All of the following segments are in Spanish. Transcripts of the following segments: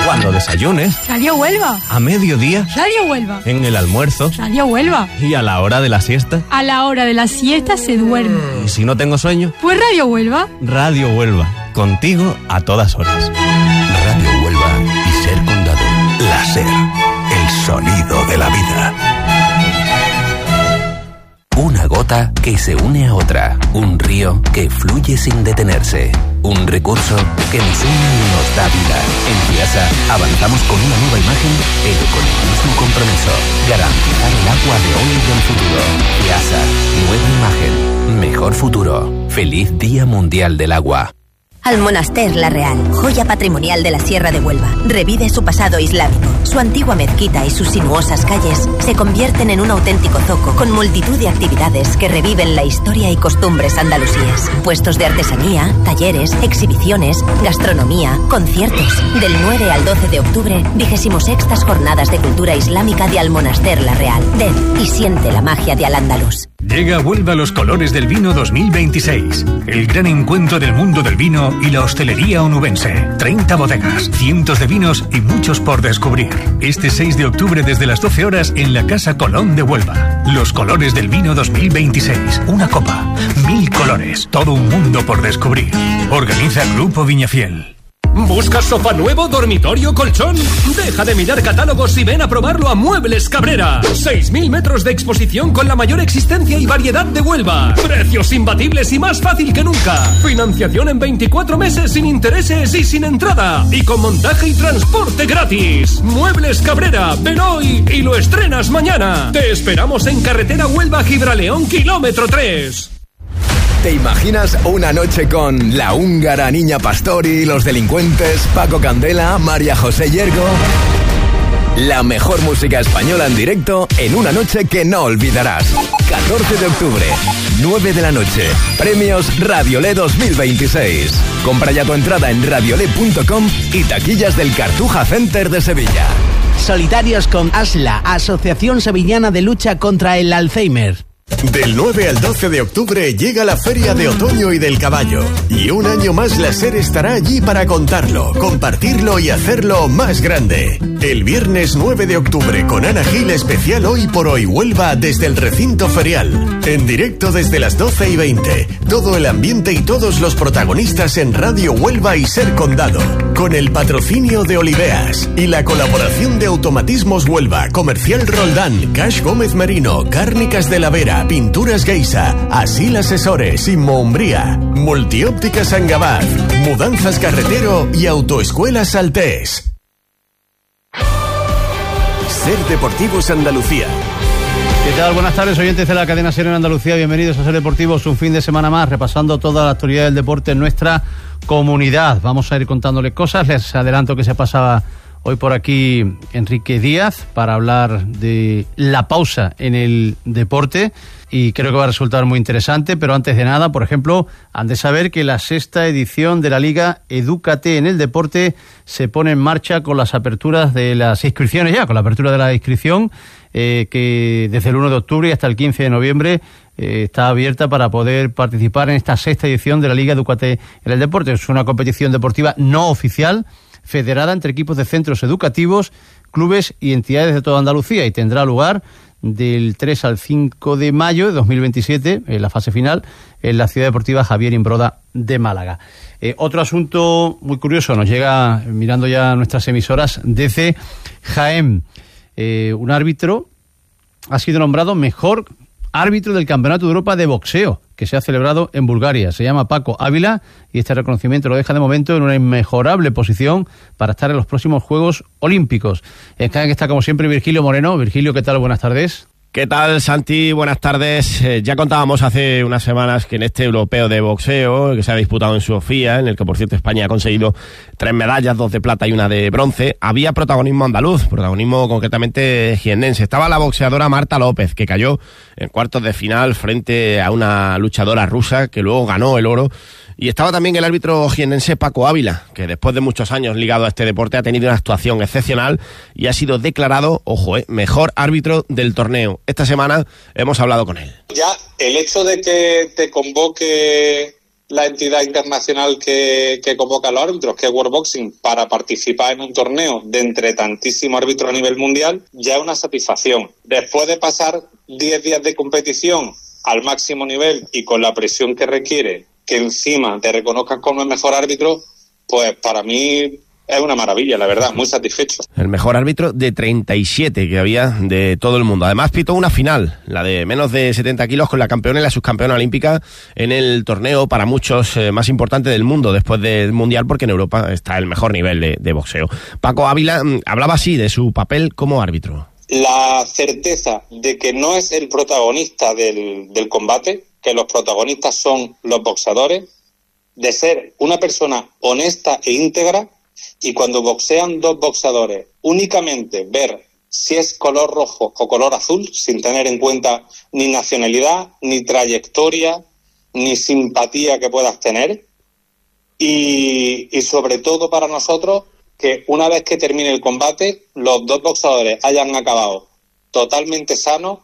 Cuando desayunes. Radio Huelva. A mediodía. Radio Huelva. En el almuerzo. Radio Huelva. Y a la hora de la siesta. A la hora de la siesta se duerme. ¿Y si no tengo sueño? Pues Radio Huelva. Radio Huelva. Contigo a todas horas. Radio Huelva y Ser Condado. La Ser. El sonido de la vida. Una gota que se une a otra. Un río que fluye sin detenerse. Un recurso que nos une y nos da vida. En Fiasa avanzamos con una nueva imagen, pero con el mismo compromiso. Garantizar el agua de hoy y del futuro. Fiasa, nueva imagen, mejor futuro. Feliz Día Mundial del Agua. Almonaster La Real, joya patrimonial de la Sierra de Huelva, revive su pasado islámico. Su antigua mezquita y sus sinuosas calles se convierten en un auténtico zoco con multitud de actividades que reviven la historia y costumbres andalusíes. Puestos de artesanía, talleres, exhibiciones, gastronomía, conciertos. Del 9 al 12 de octubre, 26ª Jornadas de Cultura Islámica de Almonaster La Real. Ven y siente la magia de Al-Ándalus. Llega a Huelva los Colores del Vino 2026, el gran encuentro del mundo del vino y la hostelería onubense. 30 bodegas, cientos de vinos y muchos por descubrir. Este 6 de octubre desde las 12 horas en la Casa Colón de Huelva. Los Colores del Vino 2026, una copa, 1000 colores, todo un mundo por descubrir. Organiza Grupo Viñafiel. ¿Buscas sofá nuevo, dormitorio, colchón? Deja de mirar catálogos y ven a probarlo a Muebles Cabrera. 6.000 metros de exposición con la mayor existencia y variedad de Huelva. Precios imbatibles y más fácil que nunca. Financiación en 24 meses sin intereses y sin entrada. Y con montaje y transporte gratis. Muebles Cabrera, ven hoy y lo estrenas mañana. Te esperamos en carretera Huelva-Gibraleón, kilómetro 3. ¿Te imaginas una noche con la húngara Niña Pastori, los delincuentes, Paco Candela, María José Yergo? La mejor música española en directo en una noche que no olvidarás. 14 de octubre, 9 de la noche. Premios Radiolé 2026. Compra ya tu entrada en radiolé.com y taquillas del Cartuja Center de Sevilla. Solidarios con ASLA, Asociación Sevillana de Lucha contra el Alzheimer. Del 9 al 12 de octubre llega la Feria de Otoño y del Caballo. Y un año más la SER estará allí para contarlo, compartirlo y hacerlo más grande. El viernes 9 de octubre con Ana Gil, especial Hoy por Hoy Huelva desde el recinto ferial. En directo desde las 12:20. Todo el ambiente y todos los protagonistas en Radio Huelva y Ser Condado. Con el patrocinio de Oliveas y la colaboración de Automatismos Huelva, Comercial Roldán, Cash Gómez Merino, Cárnicas de la Vera, Pinturas Geisa, Asil Asesores, Inmoumbría, Multióptica Sangabaz, Mudanzas Carretero y Autoescuela Saltés. Ser Deportivos Andalucía. ¿Qué tal? Buenas tardes, oyentes de la cadena SER en Andalucía. Bienvenidos a Ser Deportivos, un fin de semana más, repasando toda la actualidad del deporte en nuestra comunidad. Vamos a ir contándoles cosas. Les adelanto que se pasaba hoy por aquí Enrique Díaz para hablar de la pausa en el deporte y creo que va a resultar muy interesante, pero antes de nada, por ejemplo, han de saber que la 6ª edición de la Liga Edúcate en el Deporte se pone en marcha con las aperturas de las inscripciones ya, con la apertura de la inscripción que desde el 1 de octubre y hasta el 15 de noviembre está abierta para poder participar en esta 6ª edición de la Liga Edúcate en el Deporte. Es una competición deportiva no oficial, federada entre equipos de centros educativos, clubes y entidades de toda Andalucía y tendrá lugar del 3 al 5 de mayo de 2027, en la fase final, en la Ciudad Deportiva Javier Imbroda de Málaga. Otro asunto muy curioso nos llega, mirando ya nuestras emisoras, desde Jaén. Un árbitro ha sido nombrado mejor árbitro del Campeonato de Europa de Boxeo, que se ha celebrado en Bulgaria. Se llama Paco Ávila y este reconocimiento lo deja de momento en una inmejorable posición para estar en los próximos Juegos Olímpicos. En Jaén está como siempre Virgilio Moreno. Virgilio, ¿qué tal? Buenas tardes. ¿Qué tal, Santi? Buenas tardes. Ya contábamos hace unas semanas que en este europeo de boxeo, que se ha disputado en Sofía, en el que por cierto España ha conseguido 3 medallas, 2 de plata y 1 de bronce, había protagonismo andaluz, protagonismo concretamente jiennense. Estaba la boxeadora Marta López, que cayó en cuartos de final frente a una luchadora rusa que luego ganó el oro. Y estaba también el árbitro jiennense Paco Ávila, que después de muchos años ligado a este deporte ha tenido una actuación excepcional y ha sido declarado, ojo, mejor árbitro del torneo. Esta semana hemos hablado con él. Ya el hecho de que te convoque la entidad internacional que convoca a los árbitros, que es World Boxing, para participar en un torneo de entre tantísimos árbitros a nivel mundial, ya es una satisfacción. Después de pasar 10 días de competición al máximo nivel y con la presión que requiere que encima te reconozcan como el mejor árbitro, pues para mí es una maravilla, la verdad, muy satisfecho. El mejor árbitro de 37 que había de todo el mundo. Además pitó una final, la de menos de 70 kilos, con la campeona y la subcampeona olímpica en el torneo para muchos más importante del mundo después del Mundial, porque en Europa está el mejor nivel de boxeo. Paco Ávila hablaba así de su papel como árbitro. La certeza de que no es el protagonista del combate, que los protagonistas son los boxeadores, de ser una persona honesta e íntegra. Y cuando boxean dos boxeadores, únicamente ver si es color rojo o color azul, sin tener en cuenta ni nacionalidad, ni trayectoria, ni simpatía que puedas tener. Y sobre todo para nosotros, que una vez que termine el combate, los dos boxeadores hayan acabado totalmente sanos,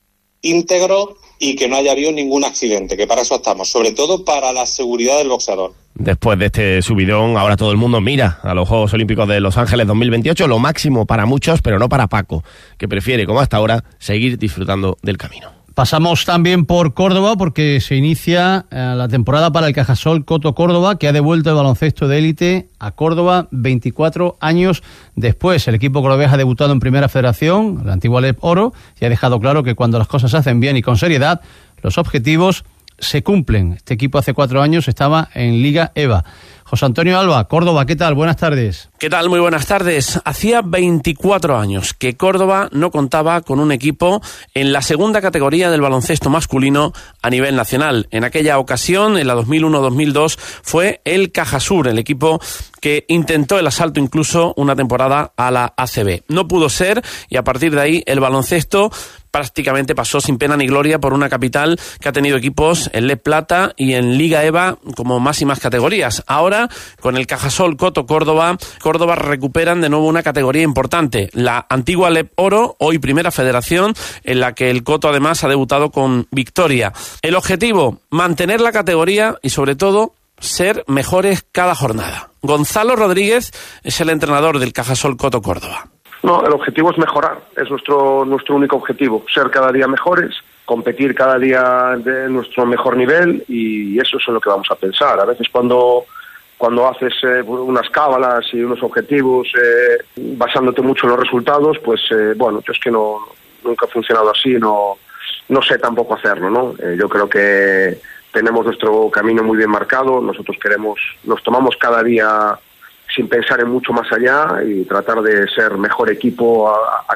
íntegros y que no haya habido ningún accidente, que para eso estamos, sobre todo para la seguridad del boxeador. Después de este subidón, ahora todo el mundo mira a los Juegos Olímpicos de Los Ángeles 2028, lo máximo para muchos, pero no para Paco, que prefiere, como hasta ahora, seguir disfrutando del camino. Pasamos también por Córdoba porque se inicia la temporada para el Cajasol Coto Córdoba, que ha devuelto el baloncesto de élite a Córdoba 24 años después. El equipo cordobés ha debutado en Primera Federación, la antigua LEP Oro, y ha dejado claro que cuando las cosas se hacen bien y con seriedad, los objetivos se cumplen. Este equipo hace 4 años estaba en Liga EVA. José Antonio Alba, Córdoba, ¿qué tal? Buenas tardes. ¿Qué tal? Muy buenas tardes. Hacía 24 años que Córdoba no contaba con un equipo en la segunda categoría del baloncesto masculino a nivel nacional. En aquella ocasión, en la 2001-2002, fue el Cajasur, el equipo que intentó el asalto incluso una temporada a la ACB. No pudo ser y a partir de ahí el baloncesto prácticamente pasó sin pena ni gloria por una capital que ha tenido equipos en LEP Plata y en Liga EVA como máximas categorías. Ahora, con el Cajasol Coto Córdoba recuperan de nuevo una categoría importante, la antigua LEP Oro, hoy Primera Federación, en la que el Coto además ha debutado con victoria. El objetivo, mantener la categoría y sobre todo ser mejores cada jornada. Gonzalo Rodríguez es el entrenador del Cajasol Coto Córdoba. No, el objetivo es mejorar, es nuestro único objetivo, ser cada día mejores, competir cada día de nuestro mejor nivel y eso es en lo que vamos a pensar. A veces cuando haces unas cábalas y unos objetivos basándote mucho en los resultados, pues bueno, yo es que nunca he funcionado así, no sé tampoco hacerlo, ¿no? Yo creo que tenemos nuestro camino muy bien marcado, nosotros nos tomamos cada día sin pensar en mucho más allá y tratar de ser mejor equipo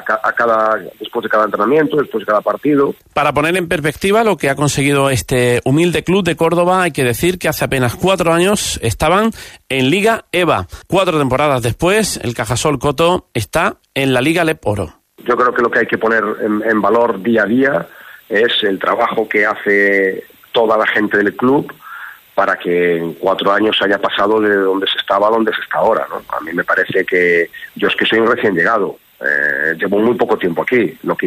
después de cada entrenamiento, después de cada partido. Para poner en perspectiva lo que ha conseguido este humilde club de Córdoba, hay que decir que hace apenas 4 años estaban en Liga EVA. 4 temporadas después, el Cajasol Coto está en la Liga LEP Oro. Yo creo que lo que hay que poner en valor día a día es el trabajo que hace toda la gente del club para que en 4 años haya pasado de donde se estaba a donde se está ahora, ¿no? A mí me parece que yo es que soy un recién llegado, llevo muy poco tiempo aquí. Lo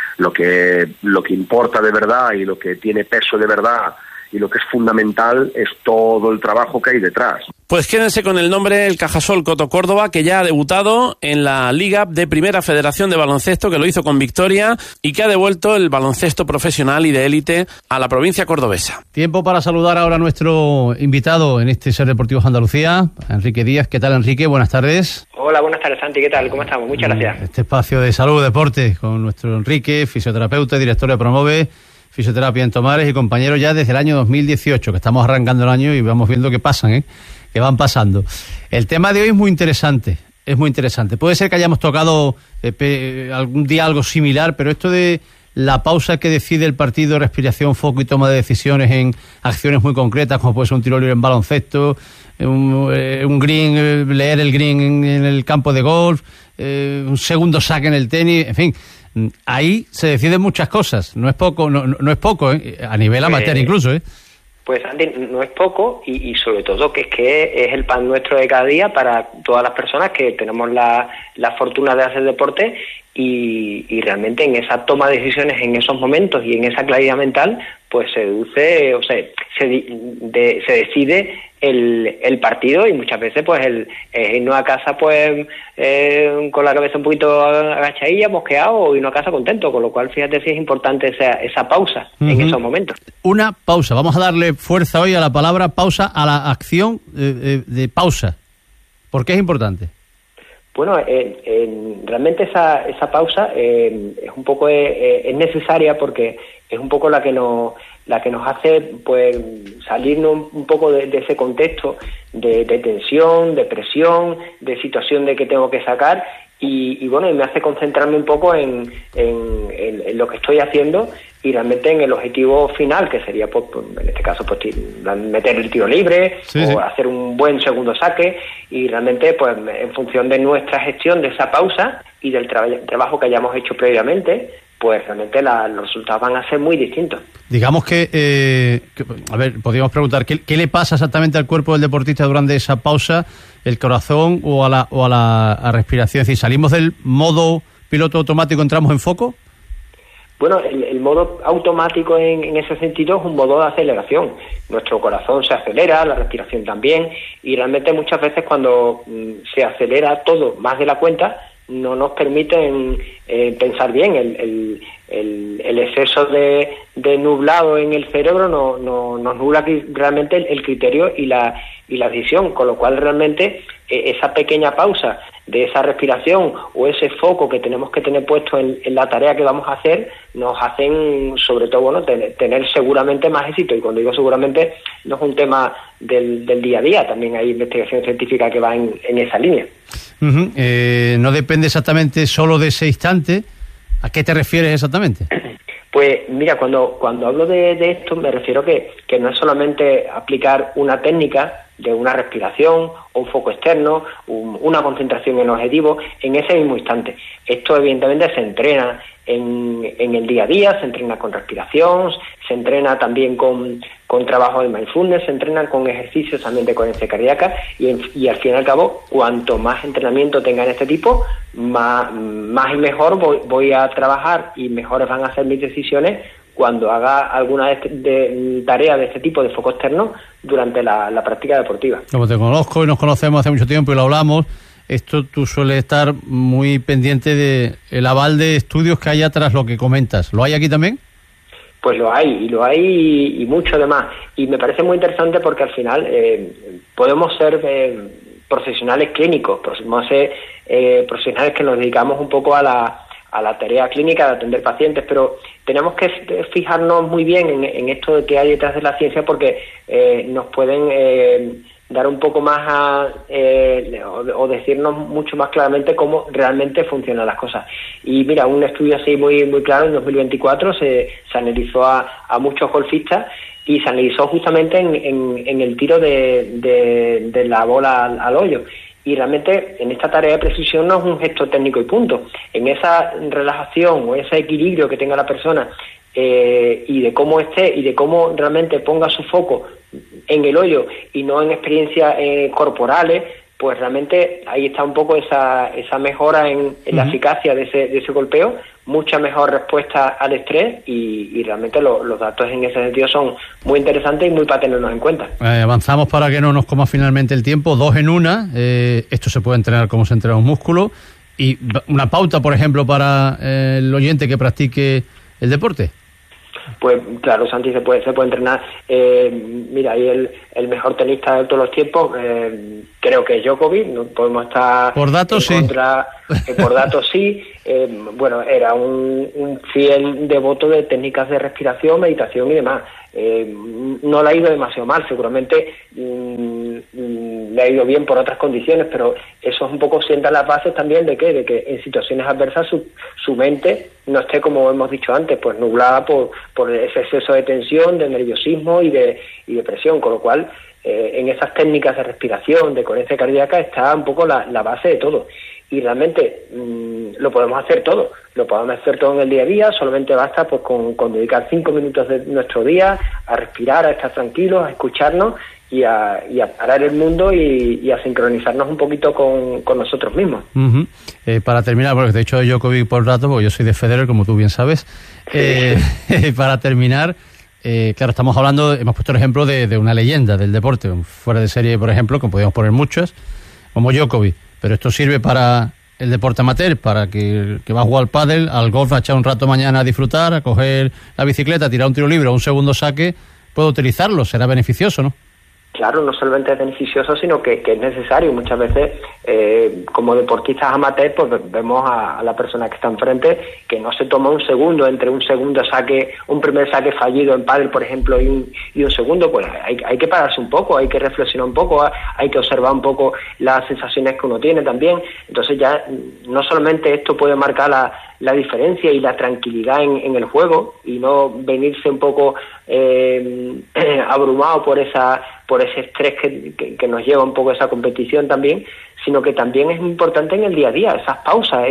que importa de verdad y lo que tiene peso de verdad y lo que es fundamental es todo el trabajo que hay detrás. Pues quédense con el nombre el Cajasol Coto Córdoba, que ya ha debutado en la Liga de Primera Federación de Baloncesto, que lo hizo con victoria y que ha devuelto el baloncesto profesional y de élite a la provincia cordobesa. Tiempo para saludar ahora a nuestro invitado en este Ser Deportivos Andalucía, Enrique Díaz. ¿Qué tal, Enrique? Buenas tardes. Hola, buenas tardes, Santi. ¿Qué tal? ¿Cómo estamos? Muchas gracias. Este espacio de salud y deporte con nuestro Enrique, fisioterapeuta, director de Promove Fisioterapia en Tomares y compañero ya desde el año 2018, que estamos arrancando el año y vamos viendo que pasan, que van pasando. El tema de hoy es muy interesante, Puede ser que hayamos tocado algún día algo similar, pero esto de la pausa que decide el partido, respiración, foco y toma de decisiones en acciones muy concretas, como puede ser un tiro libre en baloncesto, un green, leer el green en el campo de golf, un segundo saque en el tenis, en fin. Ahí se deciden muchas cosas, no es poco, no es poco, a nivel amateur incluso, Pues Andy, no es poco y sobre todo que es el pan nuestro de cada día para todas las personas que tenemos la fortuna de hacer deporte y realmente en esa toma de decisiones, en esos momentos y en esa claridad mental, pues se deduce, o sea, se decide el partido, y muchas veces pues irnos a casa pues con la cabeza un poquito agachadilla, mosqueado, o irnos a casa contento, con lo cual fíjate si es importante esa pausa en esos momentos. Una pausa, vamos a darle fuerza hoy a la palabra pausa, a la acción de pausa. ¿Por qué es importante? Bueno, realmente esa pausa es un poco es necesaria, porque es un poco la que nos hace pues salirnos un poco de ese contexto de tensión, de presión, de situación de que tengo que sacar, y bueno, y me hace concentrarme un poco en lo que estoy haciendo, y realmente en el objetivo final, que sería pues en este caso pues meter el tiro libre, hacer un buen segundo saque, y realmente pues en función de nuestra gestión de esa pausa y del trabajo que hayamos hecho previamente, pues realmente los resultados van a ser muy distintos. Digamos que a ver, podríamos preguntar, ¿qué le pasa exactamente al cuerpo del deportista durante esa pausa, el corazón o a la respiración? Es decir, ¿salimos del modo piloto automático, entramos en foco? Bueno, el modo automático en ese sentido es un modo de aceleración. Nuestro corazón se acelera, la respiración también, y realmente muchas veces cuando se acelera todo más de la cuenta, no nos permiten pensar bien. El exceso de nublado en el cerebro nos nubla realmente el criterio y la decisión, con lo cual realmente esa pequeña pausa de esa respiración o ese foco que tenemos que tener puesto en la tarea que vamos a hacer, nos hacen sobre todo tener seguramente más éxito. Y cuando digo seguramente, no es un tema del día a día, también hay investigación científica que va en esa línea. No depende exactamente solo de ese instante. ¿A qué te refieres exactamente? Pues mira, cuando hablo de esto me refiero que no es solamente aplicar una técnica de una respiración o un foco externo, una concentración en objetivo en ese mismo instante. Esto evidentemente se entrena en el día a día, se entrena con respiración, se entrena también con trabajo de mindfulness, se entrena con ejercicios también de coherencia cardíaca, y al fin y al cabo, cuanto más entrenamiento tenga en este tipo, más y mejor voy a trabajar, y mejores van a ser mis decisiones cuando haga alguna tarea de este tipo de foco externo durante la práctica deportiva. Como te conozco y nos conocemos hace mucho tiempo y lo hablamos, tú sueles estar muy pendiente de el aval de estudios que haya tras lo que comentas. ¿Lo hay aquí también? Pues lo hay y mucho demás. Y me parece muy interesante porque al final podemos ser profesionales clínicos, podemos ser profesionales que nos dedicamos un poco a la tarea clínica de atender pacientes, pero tenemos que fijarnos muy bien en esto de que hay detrás de la ciencia, porque nos pueden dar un poco más o decirnos mucho más claramente cómo realmente funcionan las cosas. Y mira, un estudio así muy muy claro, en 2024 se analizó a muchos golfistas, y se analizó justamente en el tiro de la bola al hoyo. Y realmente en esta tarea de precisión no es un gesto técnico y punto. En esa relajación o ese equilibrio que tenga la persona y de cómo esté y de cómo realmente ponga su foco en el hoyo y no en experiencias corporales, pues realmente ahí está un poco esa mejora en la eficacia de ese golpeo, mucha mejor respuesta al estrés, y realmente los datos en ese sentido son muy interesantes y muy para tenernos en cuenta. Avanzamos para que no nos coma finalmente el tiempo, 2 en 1, esto se puede entrenar como se entrena un músculo, y una pauta, por ejemplo, para el oyente que practique el deporte. Pues claro, Santi, se puede entrenar. Mira, ahí el mejor tenista de todos los tiempos, creo que es Djokovic. No podemos estar por datos en contra, por datos sí. Bueno, era un fiel devoto de técnicas de respiración, meditación y demás. No le ha ido demasiado mal, seguramente le ha ido bien por otras condiciones, pero eso es un poco sienta las bases también de que en situaciones adversas su mente no esté, como hemos dicho antes, pues nublada por ese exceso de tensión, de nerviosismo y de presión, con lo cual en esas técnicas de respiración, de coherencia cardíaca, está un poco la base de todo. Y realmente lo podemos hacer todo en el día a día. Solamente basta pues con dedicar 5 minutos de nuestro día a respirar, a estar tranquilos, a escucharnos y a parar el mundo y a sincronizarnos un poquito con nosotros mismos. Para terminar, porque te he dicho Djokovic por rato, porque yo soy de Federer, como tú bien sabes. Para terminar, Claro, estamos hablando, hemos puesto el ejemplo de una leyenda del deporte, fuera de serie, por ejemplo, como podemos poner muchas, como Djokovic, pero esto sirve para el deporte amateur, para que va a jugar al pádel, al golf, a echar un rato mañana a disfrutar, a coger la bicicleta, a tirar un tiro libre o un segundo saque, puede utilizarlo, será beneficioso, ¿no? Claro, no solamente es beneficioso, sino que es necesario. Muchas veces, como deportistas amateurs, pues vemos a la persona que está enfrente que no se toma un segundo entre un segundo saque, un primer saque fallido en pádel, por ejemplo, y un segundo. Pues hay que pararse un poco, hay que reflexionar un poco, hay que observar un poco las sensaciones que uno tiene también. Entonces ya no solamente esto puede marcar la diferencia y la tranquilidad en el juego y no venirse un poco abrumado por ese estrés que nos lleva un poco esa competición también, sino que también es importante en el día a día, esas pausas,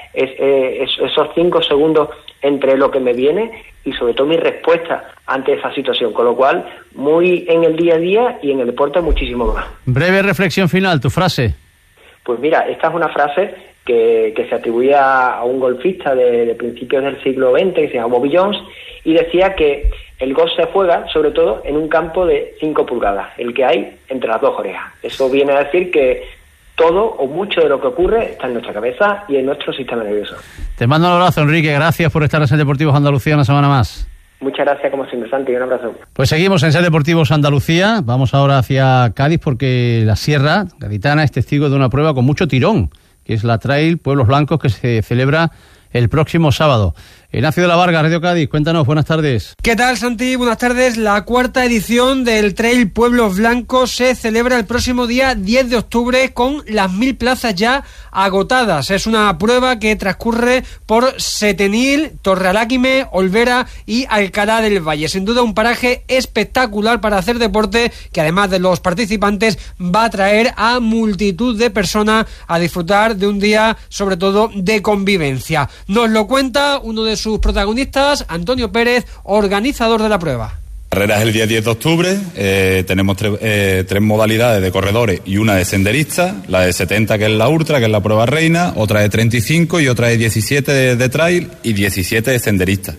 esos 5 segundos entre lo que me viene y sobre todo mi respuesta ante esa situación, con lo cual muy en el día a día y en el deporte muchísimo más. Breve reflexión final, tu frase. Pues mira, esta es una frase que se atribuía a un golfista de principios del siglo XX que se llama Bobby Jones, y decía que el golf se juega sobre todo en un campo de 5 pulgadas, el que hay entre las 2 orejas. Eso viene a decir que todo o mucho de lo que ocurre está en nuestra cabeza y en nuestro sistema nervioso. Te mando un abrazo, Enrique, gracias por estar en Ser Deportivos Andalucía una semana más. Muchas gracias, como siempre, Santi, y un abrazo. Pues seguimos en Ser Deportivos Andalucía, vamos ahora hacia Cádiz porque la Sierra Gaditana es testigo de una prueba con mucho tirón, que es la Trail Pueblos Blancos, que se celebra el próximo sábado. Ignacio de la Varga, Radio Cádiz, cuéntanos, buenas tardes. ¿Qué tal, Santi? Buenas tardes. La 4ª edición del Trail Pueblos Blancos se celebra el próximo día 10 de octubre con las 1000 plazas ya agotadas. Es una prueba que transcurre por Setenil, Torrealáquime, Olvera y Alcalá del Valle. Sin duda un paraje espectacular para hacer deporte que además de los participantes va a traer a multitud de personas a disfrutar de un día sobre todo de convivencia. Nos lo cuenta uno de sus protagonistas, Antonio Pérez, organizador de la prueba. La carrera es el día 10 de octubre, tenemos tres modalidades de corredores y una de senderistas, la de 70 que es la ultra, que es la prueba reina, otra de 35 y otra de 17 de trail y 17 de senderistas.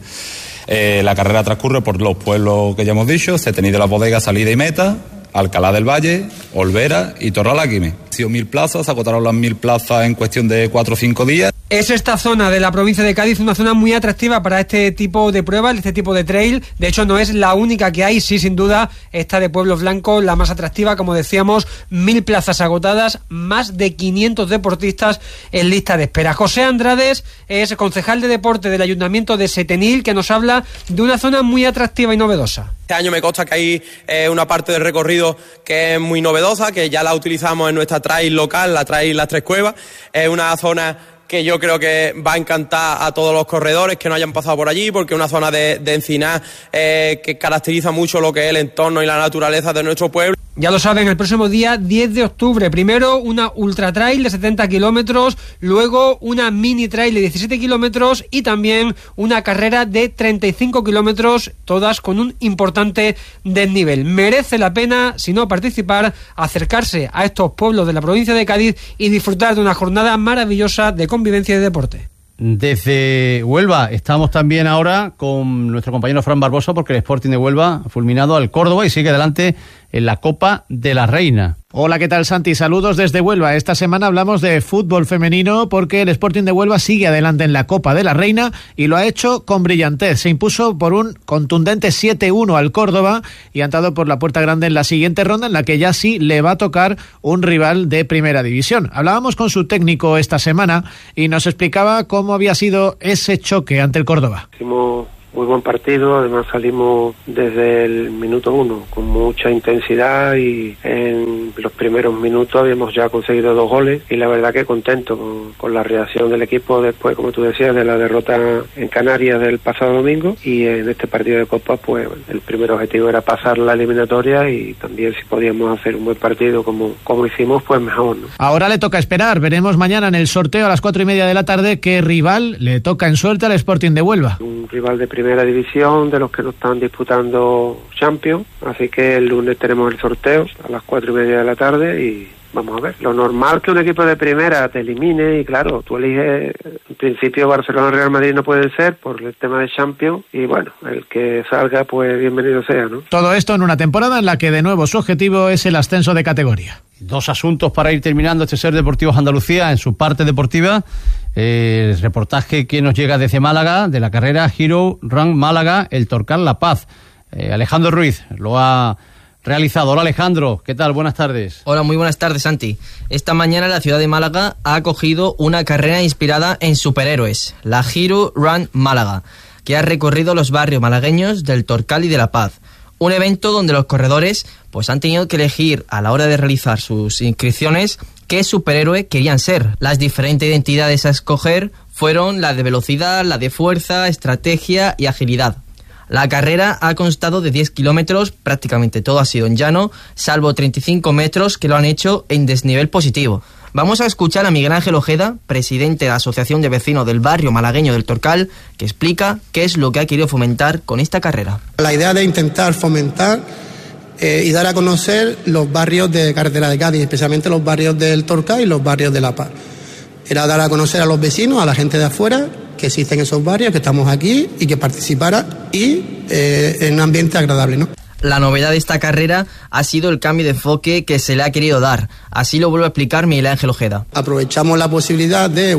La carrera transcurre por los pueblos que ya hemos dicho, Setenil de la Bodega, salida y meta, Alcalá del Valle, Olvera y Torrealáquime. Han sido 1000 plazas, se agotaron las 1000 plazas en cuestión de 4 o 5 días. Es esta zona de la provincia de Cádiz una zona muy atractiva para este tipo de pruebas, este tipo de trail. De hecho, no es la única que hay, sí, sin duda, esta de Pueblos Blancos, la más atractiva, como decíamos, 1000 plazas agotadas, más de 500 deportistas en lista de espera. José Andrades es concejal de deporte del Ayuntamiento de Setenil, que nos habla de una zona muy atractiva y novedosa. Este año me consta que hay una parte del recorrido que es muy novedosa, que ya la utilizamos en nuestra trail local, la trail Las Tres Cuevas. Es una zona que yo creo que va a encantar a todos los corredores que no hayan pasado por allí, porque es una zona de encinar que caracteriza mucho lo que es el entorno y la naturaleza de nuestro pueblo. Ya lo saben, el próximo día 10 de octubre, primero una ultra trail de 70 kilómetros, luego una mini trail de 17 kilómetros y también una carrera de 35 kilómetros, todas con un importante desnivel. Merece la pena, si no participar, acercarse a estos pueblos de la provincia de Cádiz y disfrutar de una jornada maravillosa de convivencia y de deporte. Desde Huelva estamos también ahora con nuestro compañero Fran Barbosa, porque el Sporting de Huelva ha fulminado al Córdoba y sigue adelante en la Copa de la Reina. Hola, ¿qué tal, Santi? Saludos desde Huelva. Esta semana hablamos de fútbol femenino porque el Sporting de Huelva sigue adelante en la Copa de la Reina y lo ha hecho con brillantez. Se impuso por un contundente 7-1 al Córdoba y ha entrado por la puerta grande en la siguiente ronda, en la que ya sí le va a tocar un rival de primera división. Hablábamos con su técnico esta semana y nos explicaba cómo había sido ese choque ante el Córdoba. Muy buen partido, además salimos desde el minuto 1 con mucha intensidad y en los primeros minutos habíamos ya conseguido 2 goles y la verdad que contento con la reacción del equipo después, como tú decías, de la derrota en Canarias del pasado domingo, y en este partido de Copa pues el primer objetivo era pasar la eliminatoria y también si podíamos hacer un buen partido como hicimos, pues mejor, ¿no? Ahora le toca esperar, veremos mañana en el sorteo a las 4:30 de la tarde qué rival le toca en suerte al Sporting de Huelva. Un rival de primera primera división, de los que no están disputando Champions, así que el lunes tenemos el sorteo a las 4:30 de la tarde y vamos a ver. Lo normal es que un equipo de primera te elimine y claro, tú eliges, en principio Barcelona y Real Madrid no pueden ser por el tema de Champions y bueno, el que salga pues bienvenido sea, ¿no? Todo esto en una temporada en la que de nuevo su objetivo es el ascenso de categoría. Dos asuntos para ir terminando este Ser Deportivos Andalucía en su parte deportiva. El reportaje que nos llega desde Málaga, de la carrera Hero Run Málaga, el Torcal La Paz. Alejandro Ruiz lo ha realizado. Hola Alejandro, ¿qué tal? Buenas tardes. Hola, muy buenas tardes, Santi. Esta mañana la ciudad de Málaga ha acogido una carrera inspirada en superhéroes, la Hero Run Málaga, que ha recorrido los barrios malagueños del Torcal y de La Paz. Un evento donde los corredores pues han tenido que elegir a la hora de realizar sus inscripciones qué superhéroe querían ser. Las diferentes identidades a escoger fueron la de velocidad, la de fuerza, estrategia y agilidad. La carrera ha constado de 10 kilómetros, prácticamente todo ha sido en llano, salvo 35 metros que lo han hecho en desnivel positivo. Vamos a escuchar a Miguel Ángel Ojeda, presidente de la Asociación de Vecinos del Barrio Malagueño del Torcal, que explica qué es lo que ha querido fomentar con esta carrera. La idea de intentar fomentar y dar a conocer los barrios de Carretera de Cádiz, especialmente los barrios del Torcal y los barrios de La Paz. Era dar a conocer a los vecinos, a la gente de afuera, que existen esos barrios, que estamos aquí y que participara y en un ambiente agradable, ¿no? La novedad de esta carrera ha sido el cambio de enfoque que se le ha querido dar. Así lo vuelve a explicar Miguel Ángel Ojeda. Aprovechamos la posibilidad de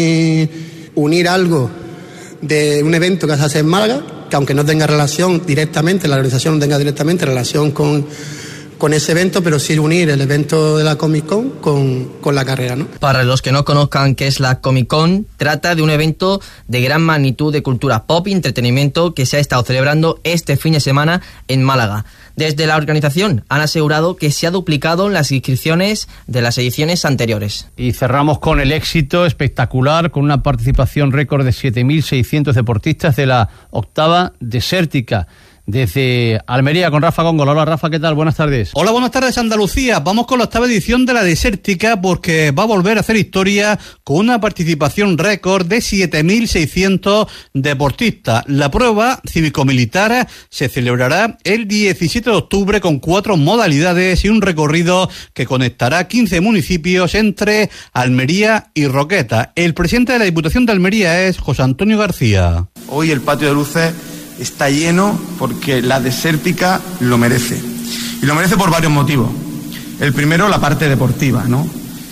unir algo de un evento que se hace en Málaga, que aunque no tenga relación directamente, la organización no tenga directamente relación con ese evento, pero sí unir el evento de la Comic Con con la carrera, ¿no? Para los que no conozcan qué es la Comic Con, trata de un evento de gran magnitud de cultura pop y entretenimiento que se ha estado celebrando este fin de semana en Málaga. Desde la organización han asegurado que se ha duplicado las inscripciones de las ediciones anteriores. Y cerramos con el éxito espectacular, con una participación récord de 7.600 deportistas de la octava desértica. Desde Almería con Rafa Góngora. Hola Rafa, ¿qué tal? Buenas tardes. Hola, buenas tardes Andalucía. Vamos con la octava edición de la Desértica porque va a volver a hacer historia con una participación récord de 7.600 deportistas. La prueba cívico-militar se celebrará el 17 de octubre con 4 modalidades y un recorrido que conectará 15 municipios entre Almería y Roqueta. El presidente de la Diputación de Almería es José Antonio García. Hoy el patio de luces está lleno porque la Desértica lo merece. Y lo merece por varios motivos. El primero, la parte deportiva, ¿no?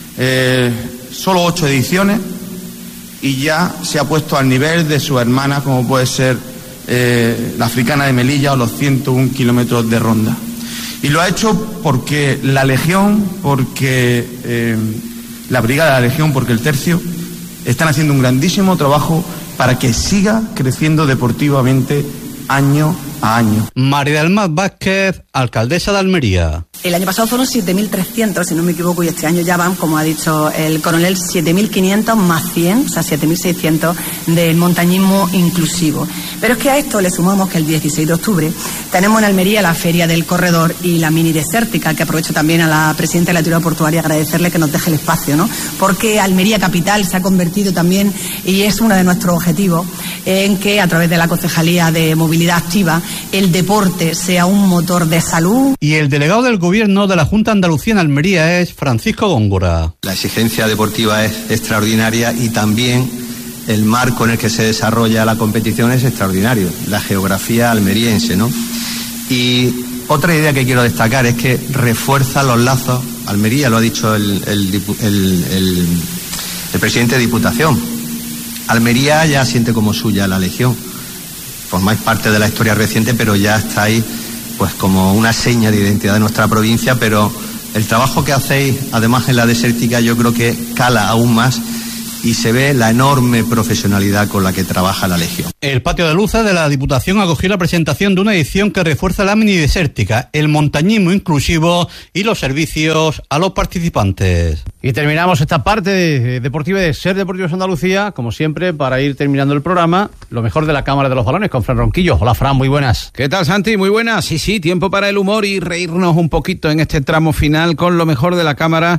Solo 8 ediciones y ya se ha puesto al nivel de sus hermanas, como puede ser la Africana de Melilla o los 101 kilómetros de Ronda. Y lo ha hecho porque la Legión, porque la Brigada de la Legión, porque el Tercio están haciendo un grandísimo trabajo para que siga creciendo deportivamente año a año. María del Mar Vázquez, alcaldesa de Almería. El año pasado fueron 7.300, si no me equivoco, y este año ya van, como ha dicho el coronel, 7.500 más 100, o sea, 7.600 del montañismo inclusivo. Pero es que a esto le sumamos que el 16 de octubre tenemos en Almería la Feria del Corredor y la Mini Desértica, que aprovecho también a la presidenta de la Autoridad Portuaria agradecerle que nos deje el espacio, ¿no? Porque Almería Capital se ha convertido también, y es uno de nuestros objetivos, en que a través de la Concejalía de Movilidad Activa el deporte sea un motor de salud. Y el delegado del Gobierno de la Junta de Andalucía en Almería es Francisco Góngora. La exigencia deportiva es extraordinaria y también el marco en el que se desarrolla la competición es extraordinario, la geografía almeriense, ¿no? Y otra idea que quiero destacar es que refuerza los lazos, Almería lo ha dicho el presidente de Diputación, Almería ya siente como suya la Legión, formáis parte de la historia reciente, pero ya estáis pues como una seña de identidad de nuestra provincia, pero el trabajo que hacéis, además en la Desértica, yo creo que cala aún más y se ve la enorme profesionalidad con la que trabaja la Legión. El patio de luces de la Diputación acogió la presentación de una edición que refuerza la mini desértica, el montañismo inclusivo y los servicios a los participantes. Y terminamos esta parte deportiva de Ser Deportivos Andalucía, como siempre, para ir terminando el programa, lo mejor de la Cámara de los Balones con Fran Ronquillo. Hola Fran, muy buenas. ¿Qué tal Santi? Muy buenas. Sí, tiempo para el humor y reírnos un poquito en este tramo final con lo mejor de la Cámara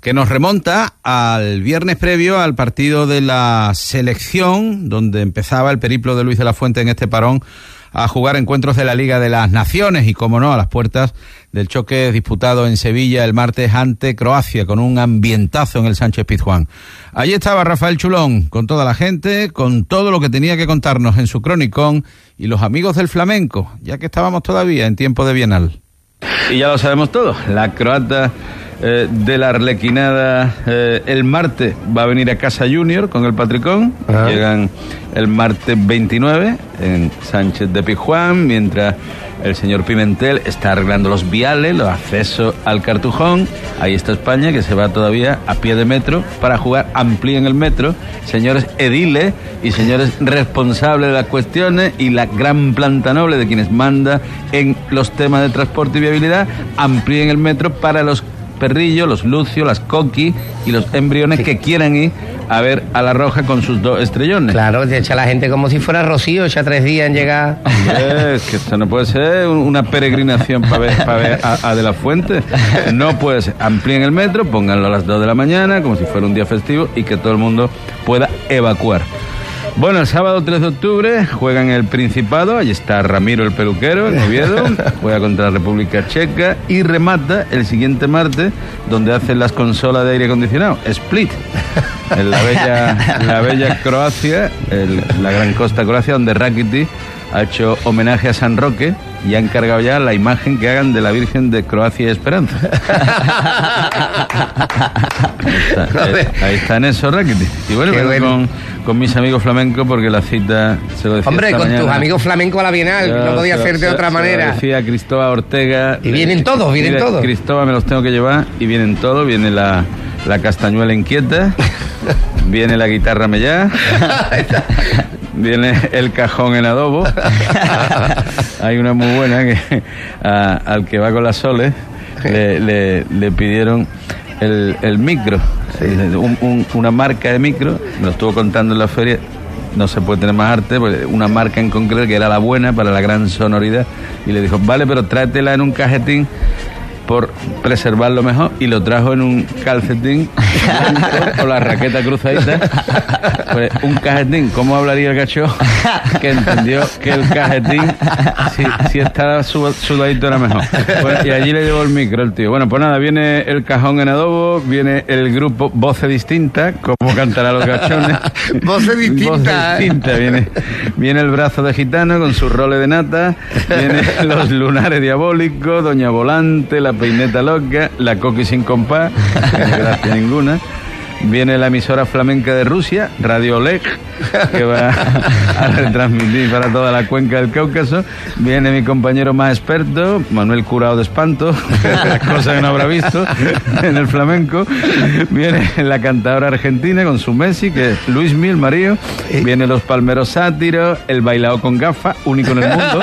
que nos remonta al viernes previo al partido de la selección, donde empezaba el periplo de Luis de la Fuente en este parón a jugar encuentros de la Liga de las Naciones y, como no, a las puertas del choque disputado en Sevilla el martes ante Croacia, con un ambientazo en el Sánchez Pizjuán. Allí estaba Rafael Chulón, con toda la gente, con todo lo que tenía que contarnos en su cronicón, y los amigos del flamenco, ya que estábamos todavía en tiempo de bienal. Y ya lo sabemos todo, la croata de la Arlequinada el martes va a venir a Casa Junior con el Patricón. Llegan el martes 29 en Sánchez de Pizjuán, mientras el señor Pimentel está arreglando los viales, los accesos al Cartujón. Ahí está España, que se va todavía a pie de metro para jugar. Amplíen el metro, señores ediles y señores responsables de las cuestiones y la gran planta noble de quienes manda en los temas de transporte y viabilidad. Amplíen el metro para los perrillos, los lucios, las coquis y los embriones que quieran ir a ver a la Roja con sus 2 estrellones. Claro, te echa la gente como si fuera Rocío, echa 3 días en llegar. Es que esto no puede ser una peregrinación para ver a De la Fuente. No puede ser. Amplíen el metro, pónganlo a las 2 de la mañana, como si fuera un día festivo, y que todo el mundo pueda evacuar. Bueno, el sábado 3 de octubre juegan el Principado, allí está Ramiro el peluquero en Oviedo, juega contra la República Checa y remata el siguiente martes, donde hacen las consolas de aire acondicionado, Split, en la bella Croacia, la gran costa Croacia, donde Rakitic ha hecho homenaje a San Roque y ha encargado ya la imagen que hagan de la Virgen de Croacia y Esperanza. Ahí está en eso, Rakitic. Y bueno, con mis amigos flamencos, porque la cita se lo decía. Hombre, con mañana, tus amigos flamencos a la Bienal, no podía ser de otra manera. Lo decía Cristóbal Ortega. Y vienen todos, vienen todos. Cristóbal, me los tengo que llevar, y vienen todos. Viene la castañuela inquieta, viene la guitarra mellá, viene el cajón en adobo. Hay una muy buena que al que va con las soles le pidieron el micro, una marca de micro, me lo estuvo contando en la feria. No se puede tener más arte, pues una marca en concreto que era la buena para la gran sonoridad, y le dijo, vale, pero tráetela en un cajetín por preservarlo mejor, y lo trajo en un calcetín con la raqueta cruzadita. Pues un cajetín, ¿cómo hablaría el gacho? Que entendió que el cajetín, si estaba sudadito, era mejor. Bueno, y allí le llevó el micro el tío. Bueno, pues nada, viene el cajón en adobo, viene el grupo Voces Distintas, como cantará los gachones. Voces Distintas. Viene el brazo de gitano con su role de nata, viene los lunares diabólicos, Doña Volante, la peineta loca, la coqui sin compás, que no gracia ninguna. Viene la emisora flamenca de Rusia, Radio Oleg, que va a retransmitir para toda la cuenca del Cáucaso. Viene mi compañero más experto, Manuel Curao de Espanto, las cosas que no habrá visto en el flamenco. Viene la cantadora argentina con su Messi, que es Luis Mil, marido. Viene los palmeros sátiros, el bailao con gafas, único en el mundo.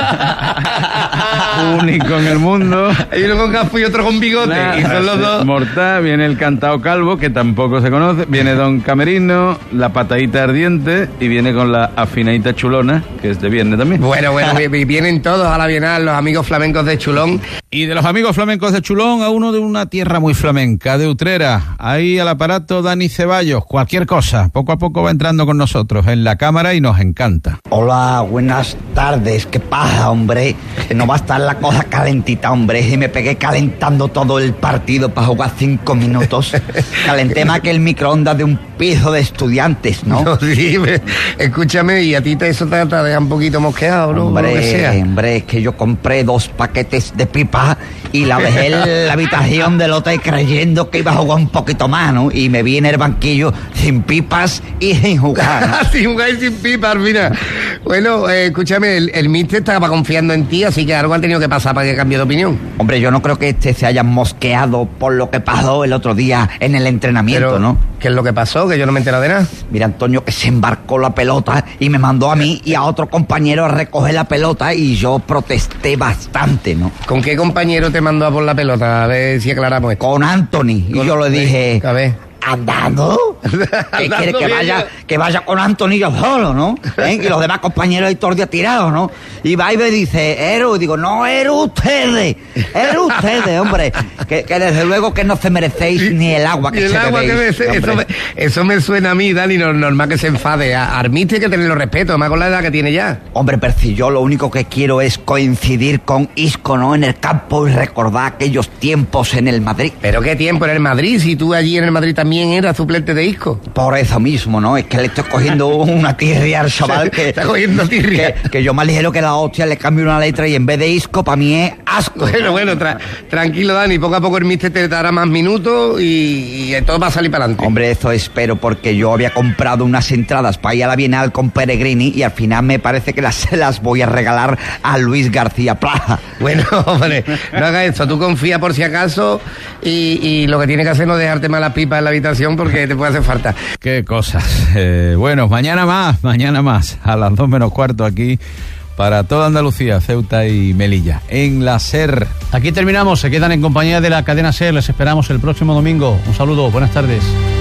Único en el mundo. Hay uno con gafas y otro con bigote, y son los dos. Mortal. Viene el cantao calvo, que tampoco se conoce. Viene Don Camerino, la patadita ardiente, y viene con la afinadita chulona, que es de viernes también. Bueno, vienen todos a la Bienal, los amigos flamencos de Chulón. Y de los amigos flamencos de Chulón, a uno de una tierra muy flamenca, de Utrera. Ahí al aparato Dani Ceballos, cualquier cosa. Poco a poco va entrando con nosotros en la cámara y nos encanta. Hola, buenas tardes. ¿Qué pasa, hombre? No va a estar la cosa calentita, hombre. Y me pegué calentando todo el partido para jugar 5 minutos. Calenté más que el microondas de un piso de estudiantes, ¿no? No, sí, escúchame, y a ti eso te deja un poquito mosqueado, ¿no? Hombre, lo que sea. Es que yo compré 2 paquetes de pipa y la dejé en la habitación del hotel creyendo que iba a jugar un poquito más, ¿no? Y me vi en el banquillo sin pipas y sin jugar. Sin jugar y sin pipas, mira. Bueno, escúchame, el míster estaba confiando en ti, así que algo ha tenido que pasar para que cambie de opinión. Hombre, yo no creo que se haya mosqueado por lo que pasó el otro día en el entrenamiento, pero, ¿no? ¿Qué es lo que pasó? Que yo no me he enterado de nada. Mira, Antonio, que se embarcó la pelota y me mandó a mí y a otro compañero a recoger la pelota, y yo protesté bastante, ¿no? ¿Con qué compañero te mandó a por la pelota? A ver si aclaramos esto. Con Anthony. Y yo le dije, a ver, ¿Andando? ¿Qué quiere que vaya con Antonio solo, no? Y los demás compañeros ahí todos días tirados, ¿no? Y va y me dice, Eru, y digo, no, Eru ustedes, hombre, que desde luego que no se merecéis ni el agua que se bebéis. Eso me suena a mí, Dani, normal que se enfade. A Armisti hay que tenerlo respeto, más con la edad que tiene ya. Hombre, pero si yo lo único que quiero es coincidir con Isco, ¿no? En el campo y recordar aquellos tiempos en el Madrid. ¿Pero qué tiempo en el Madrid? Si tú allí en el Madrid también eras suplente de Isco. Por eso mismo, ¿no? Es que le estoy cogiendo una tirria al chaval que... Está cogiendo tirria. Que yo más ligero que la hostia le cambio una letra y en vez de Isco, para mí es asco. Bueno, tranquilo, Dani, poco a poco el míster te dará más minutos y todo va a salir para adelante. Hombre, eso espero, porque yo había comprado unas entradas para ir a la Bienal con Peregrini y al final me parece que se las voy a regalar a Luis García Plaza. Bueno, hombre, no hagas eso, tú confía por si acaso y lo que tienes que hacer es no dejarte malas pipas en la habitación porque te puede hacer falta. Qué cosas. Bueno, mañana más, a las 2 menos cuarto aquí para toda Andalucía, Ceuta y Melilla, en la SER. Aquí terminamos, se quedan en compañía de la cadena SER, les esperamos el próximo domingo. Un saludo, buenas tardes.